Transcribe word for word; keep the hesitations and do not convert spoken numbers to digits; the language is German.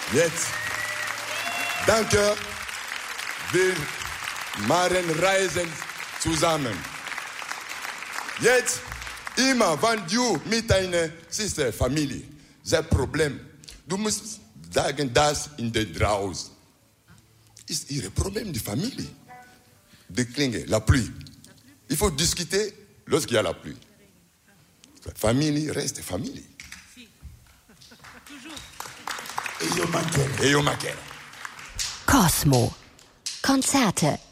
Jetzt, danke, wir machen Reisen zusammen. Jetzt, immer, wenn du mit deiner Schwester, Familie, das Problem, du musst sagen, das in der draußen ist ihr Problem, die Familie. Die Klinge, la pluie. Il faut discuter lorsqu'il y a la pluie. La famille reste famille. E io mancherò. E io mancherò. Cosmo. Konzerte